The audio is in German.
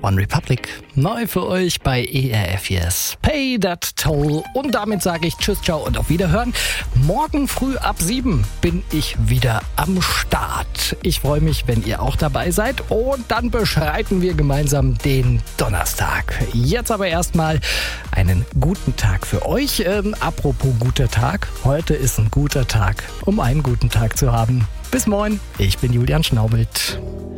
One Republic. Neu für euch bei ERF Yes. Pay that toll. Und damit sage ich Tschüss, ciao und auf Wiederhören. Morgen früh ab 7 bin ich wieder am Start. Ich freue mich, wenn ihr auch dabei seid. Und dann beschreiten wir gemeinsam den Donnerstag. Jetzt aber erstmal einen guten Tag für euch. Apropos guter Tag. Heute ist ein guter Tag, um einen guten Tag zu haben. Bis morgen. Ich bin Julian Schnaubelt.